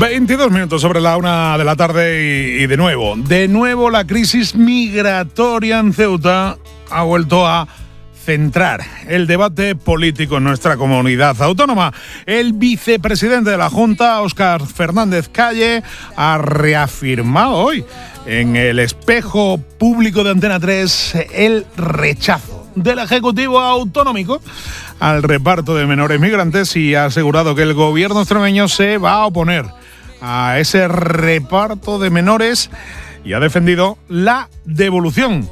22 minutos sobre la 1 de la tarde y de nuevo la crisis migratoria en Ceuta ha vuelto a centrar el debate político en nuestra comunidad autónoma. El vicepresidente de la Junta, Óscar Fernández Calle, ha reafirmado hoy en el espejo público de Antena 3 el rechazo del Ejecutivo autonómico al reparto de menores migrantes y ha asegurado que el gobierno extremeño se va a oponer a ese reparto de menores y ha defendido la devolución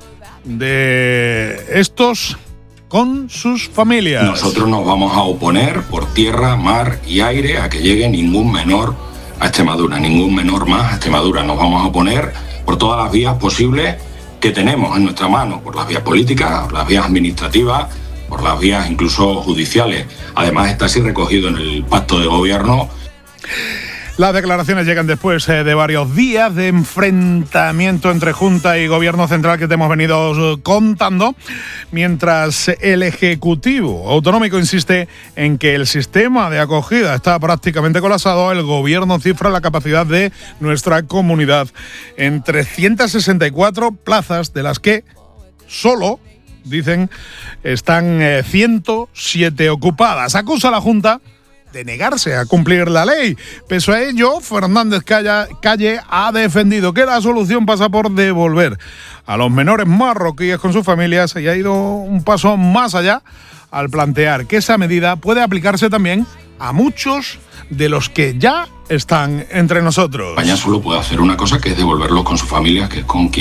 de estos con sus familias. Nosotros nos vamos a oponer por tierra, mar y aire a que llegue ningún menor a Extremadura, ningún menor más a Extremadura. Nos vamos a oponer por todas las vías posibles que tenemos en nuestra mano, por las vías políticas, por las vías administrativas, por las vías incluso judiciales. Además está así recogido en el pacto de gobierno. Las declaraciones llegan después de varios días de enfrentamiento entre Junta y Gobierno Central que te hemos venido contando, mientras el Ejecutivo autonómico insiste en que el sistema de acogida está prácticamente colapsado. El Gobierno cifra la capacidad de nuestra comunidad en 364 plazas, de las que solo, dicen, están 107 ocupadas. Acusa a la Junta de negarse a cumplir la ley. Pese a ello, Fernández Calle ha defendido que la solución pasa por devolver a los menores marroquíes con sus familias y ha ido un paso más allá al plantear que esa medida puede aplicarse también a muchos de los que ya están entre nosotros. España solo puede hacer una cosa, que es devolverlos con sus familias, que es con quien